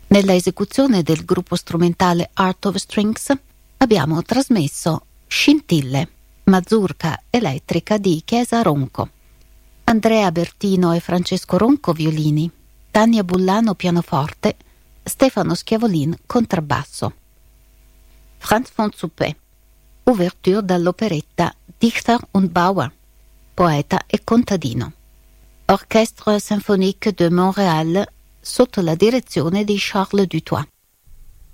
Nella esecuzione del gruppo strumentale Art of Strings abbiamo trasmesso Scintille, mazurka elettrica di Chiesa Ronco, Andrea Bertino e Francesco Ronco violini, Tania Bullano pianoforte, Stefano Schiavolin contrabbasso. Franz von Suppé, ouverture dall'operetta Dichter und Bauer, poeta e contadino. Orchestre Symphonique de Montréal sotto la direzione di Charles Dutoit.